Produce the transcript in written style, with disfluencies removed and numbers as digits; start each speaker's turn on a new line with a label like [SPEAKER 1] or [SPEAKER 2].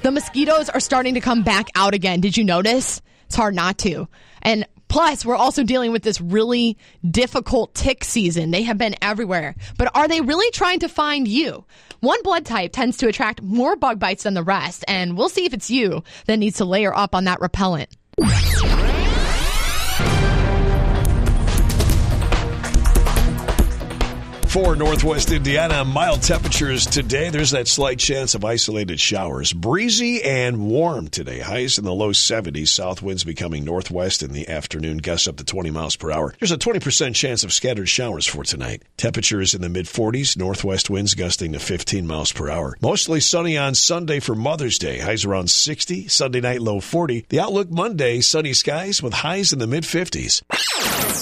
[SPEAKER 1] The mosquitoes are starting to come back out again. Did you notice? It's hard not to. And plus, we're also dealing with this really difficult tick season. They have been everywhere. But are they really trying to find you? One blood type tends to attract more bug bites than the rest, and we'll see if it's you that needs to layer up on that repellent.
[SPEAKER 2] For Northwest Indiana, mild temperatures today. There's that slight chance of isolated showers. Breezy and warm today. Highs in the low 70s. South winds becoming northwest in the afternoon. Gusts up to 20 miles per hour. There's a 20% chance of scattered showers for tonight. Temperatures in the mid-40s. Northwest winds gusting to 15 miles per hour. Mostly sunny on Sunday for Mother's Day. Highs around 60. Sunday night low 40. The outlook Monday, sunny skies with highs in the mid-50s.